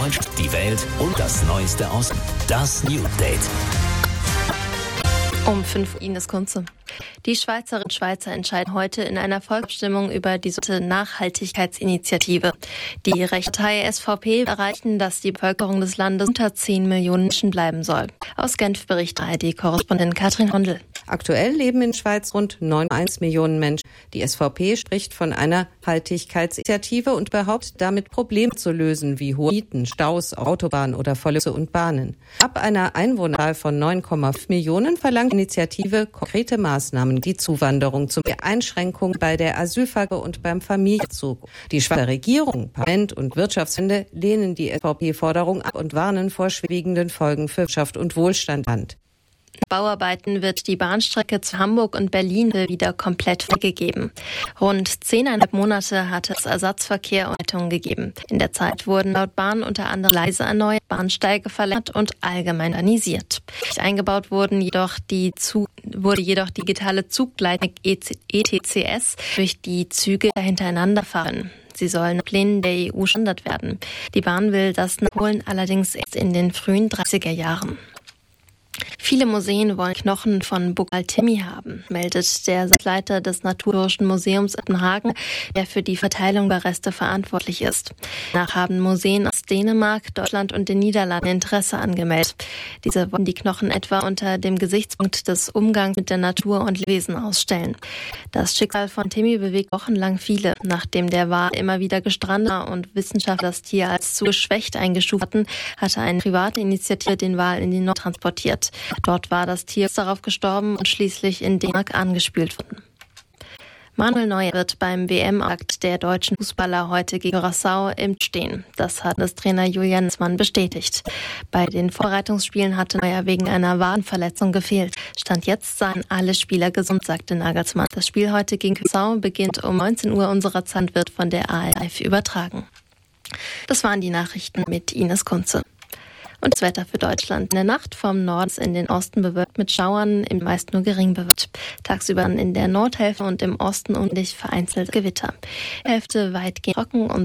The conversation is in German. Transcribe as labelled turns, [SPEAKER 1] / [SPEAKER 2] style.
[SPEAKER 1] Deutschland, die Welt und das Neueste aus das News Update.
[SPEAKER 2] Um 5 Uhr Ines Kunze. Die Schweizerinnen und Schweizer entscheiden heute in einer Volksabstimmung über die sogenannte Nachhaltigkeitsinitiative. Die Rechtspartei SVP erreichen, dass die Bevölkerung des Landes unter 10 Millionen Menschen bleiben soll. Aus Genf berichtet ARD-Korrespondentin Katrin Hondel.
[SPEAKER 3] Aktuell leben in Schweiz rund 9,1 Millionen Menschen. Die SVP spricht von einer Nachhaltigkeitsinitiative und behauptet, damit Probleme zu lösen, wie hohe Mieten, Staus, Autobahnen oder volle Busse und Bahnen. Ab einer Einwohnerzahl von 9,5 Millionen verlangt die Initiative konkrete Maßnahmen, die Zuwanderung zum Einschränkung bei der Asylvergabe und beim Familienzug. Die Schweizer Regierung, Parlament und Wirtschaftsverbände lehnen die SVP-Forderung ab und warnen vor schwerwiegenden Folgen für Wirtschaft und Wohlstand.
[SPEAKER 2] Bauarbeiten wird die Bahnstrecke zu Hamburg und Berlin wieder komplett freigegeben. Rund 10,5 Monate hatte es Ersatzverkehr und Leitungen gegeben. In der Zeit wurden laut Bahn unter anderem Gleise erneuert, Bahnsteige verlängert und allgemein modernisiert. Nicht eingebaut wurde jedoch digitale Zugleitung ETCS, durch die Züge hintereinander fahren. Sie sollen nach Plänen der EU Standard werden. Die Bahn will das nachholen, allerdings erst in den frühen 30er Jahren. Viele Museen wollen Knochen von Buccal-Timi haben, meldet der Leiter des Naturhistorischen Museums in Hagen, der für die Verteilung der Reste verantwortlich ist. Danach haben Museen aus Dänemark, Deutschland und den Niederlanden Interesse angemeldet. Diese wollen die Knochen etwa unter dem Gesichtspunkt des Umgangs mit der Natur und Lebewesen ausstellen. Das Schicksal von Timi bewegt wochenlang viele. Nachdem der Wal immer wieder gestrandet war und Wissenschaftler das Tier als zu geschwächt eingestuft hatten, hatte eine private Initiative den Wal in die Nordsee transportiert. Dort war das Tier darauf gestorben und schließlich in Dänemark angespült worden. Manuel Neuer wird beim WM-Akt der deutschen Fußballer heute gegen Curaçao im stehen. Das hat das Trainer Julian Nagelsmann bestätigt. Bei den Vorbereitungsspielen hatte Neuer wegen einer Wadenverletzung gefehlt. Stand jetzt seien alle Spieler gesund, sagte Nagelsmann. Das Spiel heute gegen Curaçao beginnt um 19 Uhr unserer Zeit und wird von der ARD live übertragen. Das waren die Nachrichten mit Ines Kunze. Und das Wetter für Deutschland. In der Nacht vom Norden in den Osten bewölkt mit Schauern, im meist nur gering bewölkt. Tagsüber in der Nordhälfte und im Osten undicht vereinzelt Gewitter. Hälfte weitgehend trocken und